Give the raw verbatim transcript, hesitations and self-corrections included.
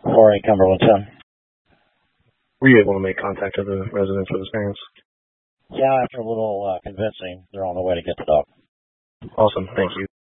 four eight Cumberland ten. Were you able to make contact with the residents or the parents? Yeah, after a little uh, convincing, they're on the way to get the dog. Awesome. Thank you.